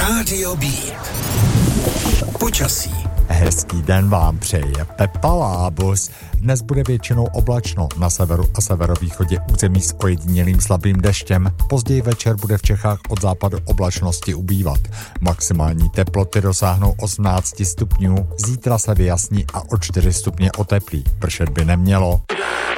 Rádio Beat. Počasí. Hezký den vám přeje Pepa Lábus. Dnes bude většinou oblačno, na severu a severovýchodě území s ojedinělým slabým deštěm. Později večer bude v Čechách od západu oblačnosti ubývat. Maximální teploty dosáhnou 18 stupňů, zítra se vyjasní a o 4 stupně oteplí. Pršet by nemělo.